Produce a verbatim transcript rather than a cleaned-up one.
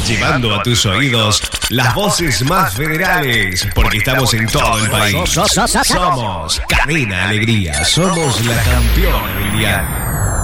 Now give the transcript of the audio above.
llevando a tus oídos las voces más federales, porque estamos en todo el país. Somos Cadena Alegría, somos la campeona del diario.